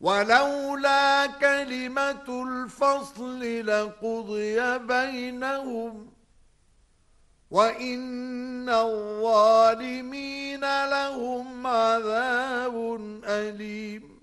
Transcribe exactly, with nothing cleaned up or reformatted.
ولولا كلمة الفصل لقضي بينهم وإن الظالمين لهم عذاب أليم